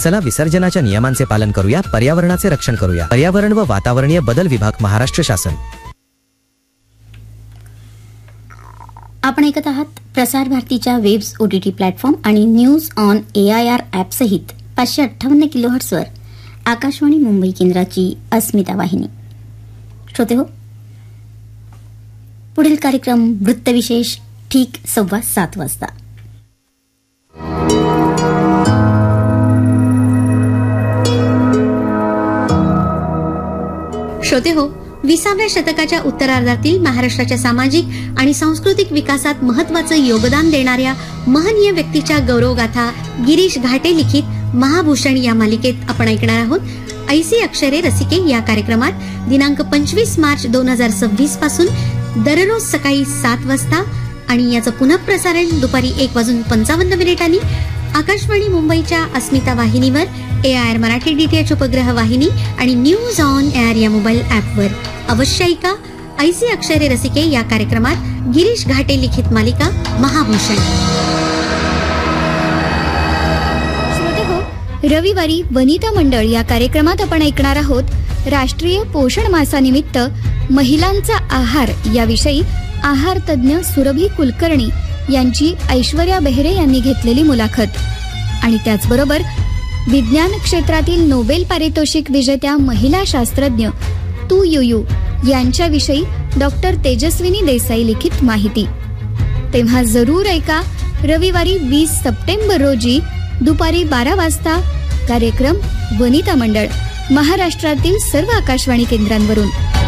चला विसर्जनाच्या नियमांचे पालन करूया, पर्यावरणाचे रक्षण करूया. पर्यावरण व वातावरणीय बदल विभाग, महाराष्ट्र शासन. आपण ऐकत आहात प्रसार भारतीच्या वेब्स OTT प्लॅटफॉर्म आणि न्यूज ऑन AIR ॲप सहित 558 किलोहर्ट्झवर आकाशवाणी मुंबई केंद्राची अस्मिता वाहिनी. श्रोते हो, पुढील कार्यक्रम वृत्तविशेष ठीक 7:15 वाजता. श्रोते हो, 20व्या शतकाच्या उत्तरार्धातील महाराष्ट्राच्या सामाजिक आणि सांस्कृतिक विकासात महत्वाचं योगदान देणाऱ्या महनीय व्यक्तीच्या गौरवगाथा गिरीश घाटे लिखित महाभूषण या मालिकेत आपण ऐकणार आहोत. ऐसी अक्षरे रसिके या कार्यक्रमात दिनांक 25 मार्च 2026 पासून दररोज सकाळी 7 वाजता आणि याचं पुनःप्रसारण दुपारी 1:55 आकाशवाणी मुंबईच्या अस्मिता वाहिनीवर, AIR मराठी DTH उपग्रह वाहिनी आणि न्यूज ऑन AIR या मोबाईल ॲपवर अवश्य ऐका. ऐसी अक्षरे रसिके या कार्यक्रमात गिरीश घाटे लिखित मालिका महाभूषण. श्रोते हो, रविवारी वनिता मंडळ या कार्यक्रमात आपण ऐकणार आहोत राष्ट्रीय पोषण मासानिमित्त महिलांचा आहार याविषयी आहार तज्ज्ञ सुरभी कुलकर्णी यांची ऐश्वर्या बेहरे यांनी घेतलेली मुलाखत. आणि त्याचबरोबर विज्ञान क्षेत्रातील नोबेल पारितोषिक विजेत्या महिला शास्त्रज्ञ तू युयू यांच्याविषयी डॉक्टर तेजस्विनी देसाई लिखित माहिती. तेव्हा जरूर ऐका रविवारी 20 सप्टेंबर रोजी दुपारी 12 वाजता कार्यक्रम वनिता मंडळ, महाराष्ट्रातील सर्व आकाशवाणी केंद्रांवरून.